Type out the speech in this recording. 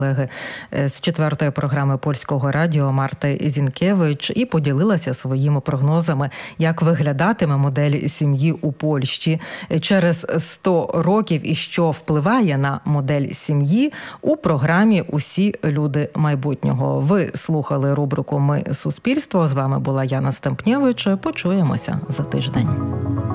колеги з 4-ї програми Польського радіо Марти Зінкевич і поділилася своїми прогнозами, як виглядатиме модель сім'ї у Польщі через 100 років і що впливає на модель сім'ї у програмі «Усі люди майбутнього». Ви слухали рубрику «Ми – суспільство». З вами була Яна Стемпнєвич. Почуємося за тиждень.